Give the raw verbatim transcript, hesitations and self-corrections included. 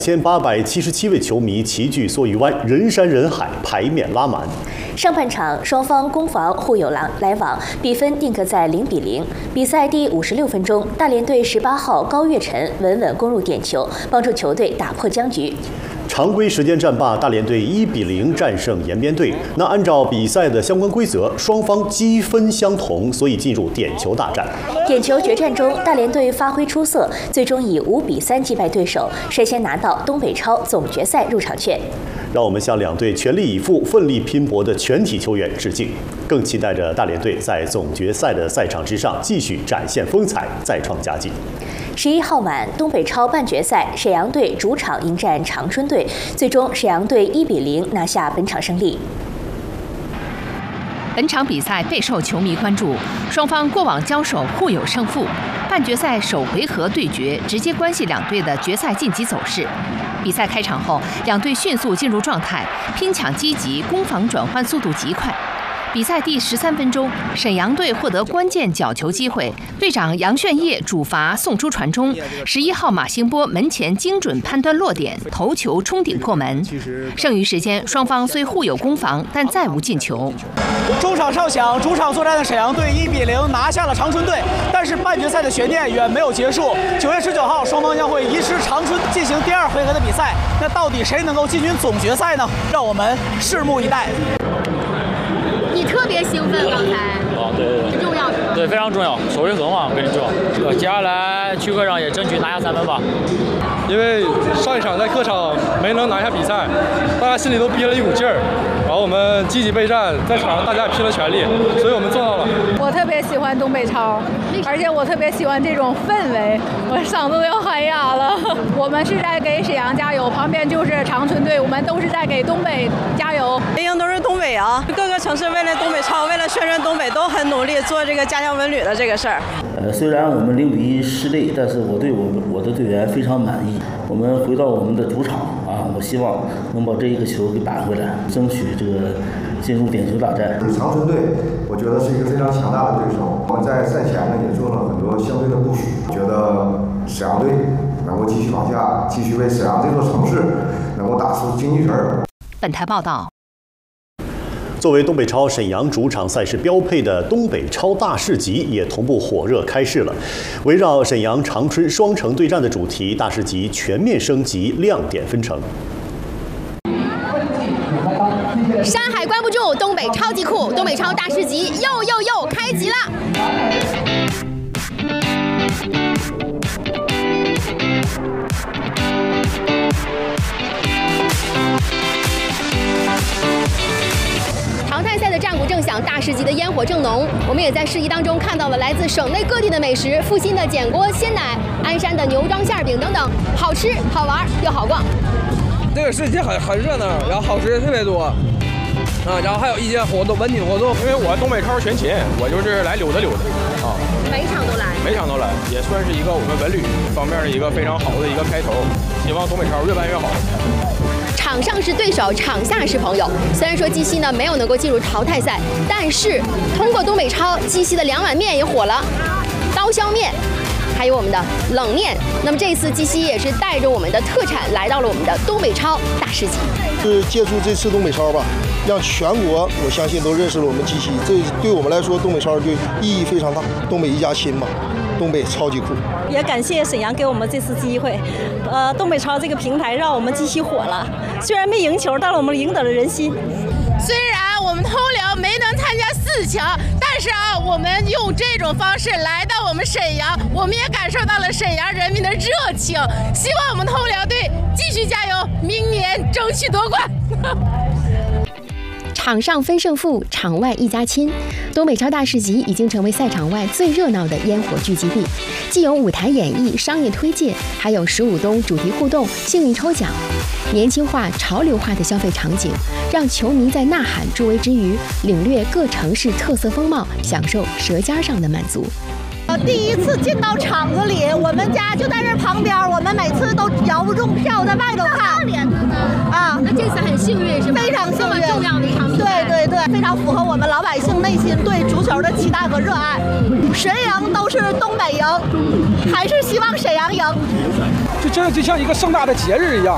一千八百七十七位球迷齐聚蓑雨湾，人山人海，牌面拉满。 上半场双方攻防互有来往，比分定格在零比零。比赛第五十六分钟，大连队十八号高跃晨稳稳攻入点球，帮助球队打破僵局。 常规时间战罢，大连队一比零战胜延边队。那按照比赛的相关规则，双方积分相同，所以进入点球大战。 点球决战中，大连队发挥出色，最终以五比三击败对手，率先拿到东北超总决赛入场券。 让我们向两队全力以赴、奋力拼搏的全体球员致敬，更期待着大连队在总决赛的赛场之上继续展现风采，再创佳绩。 十一号晚，东北超半决赛，沈阳队主场迎战长春队，最终沈阳队一比零拿下本场胜利。 本场比赛备受球迷关注，双方过往交手互有胜负，半决赛首回合对决直接关系两队的决赛晋级走势。比赛开场后，两队迅速进入状态，拼抢积极，攻防转换速度极快。 比赛第十三分钟，沈阳队获得关键角球机会，队长杨炫业主罚送出传中，十一号马兴波门前精准判断落点，头球冲顶破门。剩余时间，双方虽互有攻防，但再无进球。 中场哨响，主场作战的沈阳队一比零拿下了长春队，但是半决赛的悬念远没有结束。九月十九号，双方将会移师长春进行第二回合的比赛。那到底谁能够进军总决赛呢？让我们拭目以待。 你特别兴奋，刚才啊，对对对， 很重要是吧？ 对，非常重要，首回合嘛，我跟你说，接下来去客场也争取拿下三分吧。 因为上一场在客场没能拿下比赛，大家心里都憋了一股劲儿，然后我们积极备战，在场上大家也拼了全力，所以我们做到了。 我特别喜欢东北超，而且我特别喜欢这种氛围，我嗓子都要喊哑了。我们是在给沈阳加油，旁边就是长春队，我们都是在给东北加油。 赢都是东北啊，各个城市为了东北超，为了宣传东北都很努力做这个家乡文旅的这个事儿。 呃，虽然我们零比一失利，但是我对我我的队员非常满意。我们回到我们的主场啊，我希望能把这一个球给扳回来，争取这个进入点球大战。 长春队，我觉得是一个非常强大的对手。我们在赛前呢也做了很多相对的部署，觉得沈阳队能够继续往下，继续为沈阳这座城市能够打出精气神儿。 本台报道。 作为东北超沈阳主场赛事标配的东北超大市集也同步火热开市了。围绕沈阳长春双城对战的主题，大市集全面升级，亮点纷呈。 山海关不住，东北超级酷，东北超大市集又又又开集了。 淘汰赛的战鼓正响，大市集的烟火正浓。我们也在市集当中看到了来自省内各地的美食，阜新的碱锅鲜奶，鞍山的牛庄馅饼等等，好吃、好玩又好逛。 这个市集很很热闹，然后好吃的特别多，啊，然后还有一些活动、文体活动。 因为我东北超全勤，我就是来溜达溜达啊。 每场都来， 每场都来，也算是一个我们文旅方面的一个非常好的一个开头。希望东北超越办越好。 场上是对手，场下是朋友。虽然说鸡西呢没有能够进入淘汰赛，但是通过东北超，鸡西的两碗面也火了，刀削面，还有我们的冷面。那么这次鸡西也是带着我们的特产来到了我们的东北超大市集。 是借助这次东北超吧，让全国我相信都认识了我们鸡西。这对我们来说，东北超就意义非常大。东北一家亲嘛。 东北超级酷， 也感谢沈阳给我们这次机会。呃，东北超这个平台让我们鸡西火了，虽然没赢球，但是我们赢得了人心。 虽然我们通辽没能参加四强，但是啊，我们用这种方式来到我们沈阳，我们也感受到了沈阳人民的热情。希望我们通辽队继续加油，明年争取夺冠。 场上分胜负，场外一家亲。东北超大市集已经成为赛场外最热闹的烟火聚集地，既有舞台演绎、商业推介，还有十五冬主题互动、幸运抽奖，年轻化、潮流化的消费场景，让球迷在呐喊助威之余，领略各城市特色风貌，享受舌尖上的满足。 第一次进到场子里，我们家就在这旁边，我们每次都摇不中票，在外头看。啊， 那这次很幸运是吧？ 非常幸运， 这么重要的一场比赛。对对对，非常符合我们老百姓内心对足球的期待和热爱。谁赢都是东北赢，还是希望沈阳赢。 就真的就像一个盛大的节日一样。